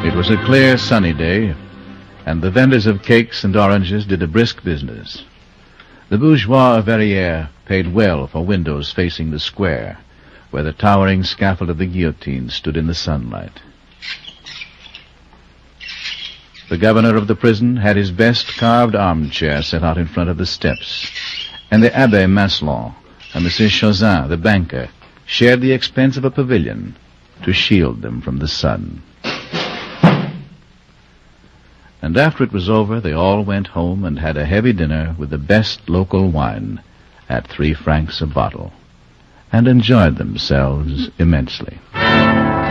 It was a clear, sunny day, and the vendors of cakes and oranges did a brisk business. The bourgeois of Verrières paid well for windows facing the square, where the towering scaffold of the guillotine stood in the sunlight. The governor of the prison had his best carved armchair set out in front of the steps, and the Abbé Maslon and Monsieur Chauzin, the banker, shared the expense of a pavilion to shield them from the sun. And after it was over, they all went home and had a heavy dinner with the best local wine at 3 francs a bottle, and enjoyed themselves immensely.